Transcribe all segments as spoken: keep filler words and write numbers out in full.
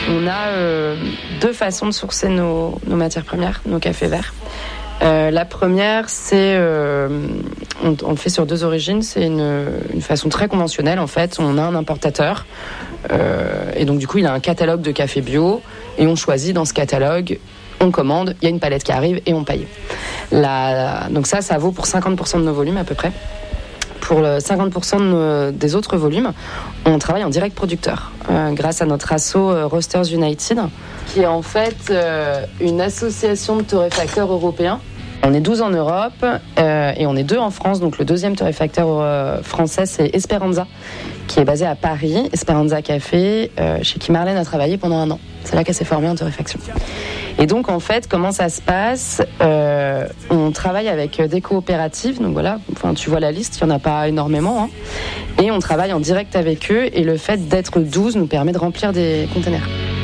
On a euh, deux façons de sourcer nos, nos matières premières, nos cafés verts. Euh, la première, c'est euh, on, on le fait sur deux origines. C'est une, une façon très conventionnelle. En fait, on a un importateur euh, et donc du coup, il a un catalogue de café bio et on choisit dans ce catalogue. On commande, il y a une palette qui arrive et on paye. La, donc ça, ça vaut pour cinquante pour cent de nos volumes à peu près. Pour le cinquante pour cent de nos, des autres volumes, on travaille en direct producteur euh, grâce à notre asso euh, Roasters United, qui est en fait euh, une association de torréfacteurs européens. On est douze en Europe euh, et on est deux en France. Donc le deuxième torréfacteur euh, français, c'est Esperanza, qui est basé à Paris. Esperanza Café, euh, chez qui Marlène a travaillé pendant un an. C'est là qu'elle s'est formée en torréfaction. Et donc en fait, comment ça se passe ? euh, On travaille avec des coopératives. Donc voilà, enfin, tu vois la liste, il n'y en a pas énormément. Hein, et on travaille en direct avec eux. Et le fait d'être douze nous permet de remplir des containers.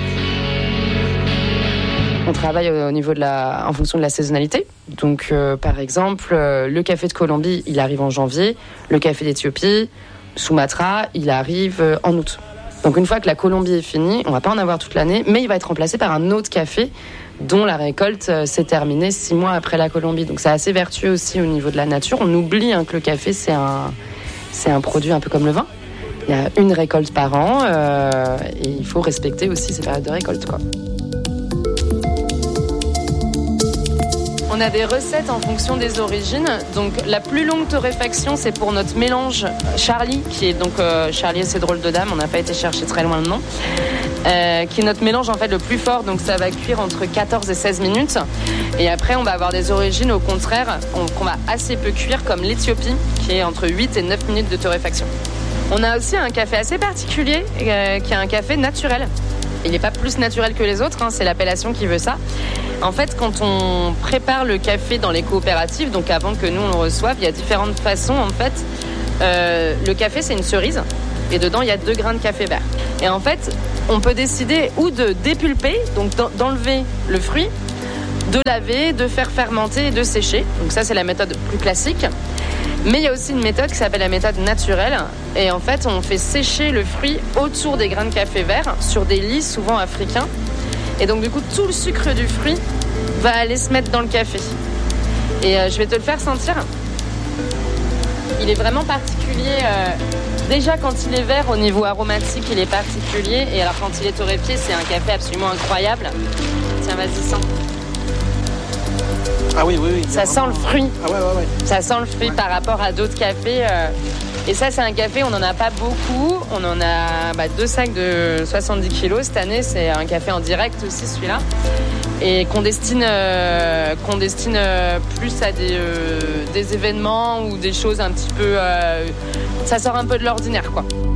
On travaille au niveau de la, en fonction de la saisonnalité. Donc, euh, par exemple, euh, le café de Colombie, il arrive en janvier. Le café d'Éthiopie, Sumatra, il arrive euh, en août. Donc, une fois que la Colombie est finie, on va pas en avoir toute l'année, mais il va être remplacé par un autre café dont la récolte euh, s'est terminée six mois après la Colombie. Donc, c'est assez vertueux aussi au niveau de la nature. On oublie hein, que le café, c'est un, c'est un produit un peu comme le vin. Il y a une récolte par an euh, et il faut respecter aussi ces périodes de récolte, quoi. On a des recettes en fonction des origines. Donc la plus longue torréfaction, c'est pour notre mélange Charlie, qui est donc euh, Charlie, c'est drôle de dame. On n'a pas été chercher très loin le nom. Euh, qui est notre mélange en fait le plus fort. Donc ça va cuire entre quatorze et seize minutes. Et après, on va avoir des origines au contraire on, qu'on va assez peu cuire, comme l'Éthiopie, qui est entre huit et neuf minutes de torréfaction. On a aussi un café assez particulier, euh, qui est un café naturel. Il n'est pas plus naturel que les autres, hein, c'est l'appellation qui veut ça. En fait, quand on prépare le café dans les coopératives, donc avant que nous on le reçoive, il y a différentes façons. En fait, euh, le café c'est une cerise et dedans il y a deux grains de café vert. Et en fait, on peut décider ou de dépulper, donc d'enlever le fruit, de laver, de faire fermenter et de sécher. Donc ça c'est la méthode plus classique. Mais il y a aussi une méthode qui s'appelle la méthode naturelle. Et en fait, on fait sécher le fruit autour des grains de café vert sur des lits souvent africains. Et donc du coup, tout le sucre du fruit va aller se mettre dans le café. Et euh, je vais te le faire sentir. Il est vraiment particulier. Euh, déjà, quand il est vert, au niveau aromatique, il est particulier. Et alors, quand il est torréfié, c'est un café absolument incroyable. Tiens, vas-y, sens. Ah oui, oui, oui. Ça sent le fruit. Ah ouais, ouais, ouais. Ça sent le fruit ouais. par rapport à d'autres cafés. Euh... Et ça, c'est un café, on n'en a pas beaucoup. On en a bah, deux sacs de soixante-dix kilos cette année. C'est un café en direct aussi, celui-là. Et qu'on destine, euh, qu'on destine euh, plus à des, euh, des événements ou des choses un petit peu... Euh... Ça sort un peu de l'ordinaire, quoi.